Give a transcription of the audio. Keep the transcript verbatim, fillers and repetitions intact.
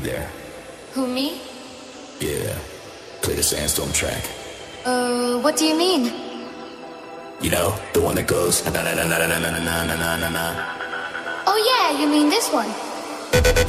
there. Who, me? Yeah, play the Sandstorm track. Uh, what do you mean? You know, the one that goes na na na na na na na na na na na. Oh yeah, you mean this one?